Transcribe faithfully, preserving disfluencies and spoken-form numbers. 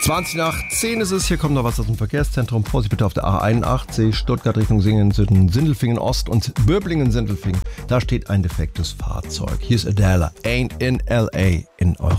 zwanzig nach zehn ist es, hier kommt noch was aus dem Verkehrszentrum. Vorsicht bitte auf der A einundachtzig, Stuttgart Richtung Singen, Sindelfingen Ost und Böblingen Sindelfingen. Da steht ein defektes Fahrzeug. Hier ist Adele, Ain't in L A in eurer